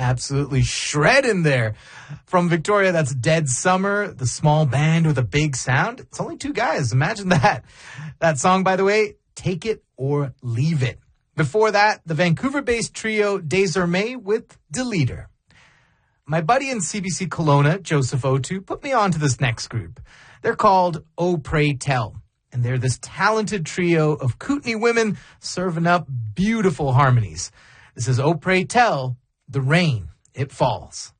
absolutely shredding there. From Victoria, that's Dead Summer, the small band with a big sound. It's only two guys. Imagine that. That song, by the way, Take It or Leave It. Before that, the Vancouver-based trio Desormais with Deleter. My buddy in CBC Kelowna, Joseph Otu, put me on to this next group. They're called Oh Pray Tell, and they're this talented trio of Kootenai women serving up beautiful harmonies. This is Oh Pray Tell, The Rain, It Falls.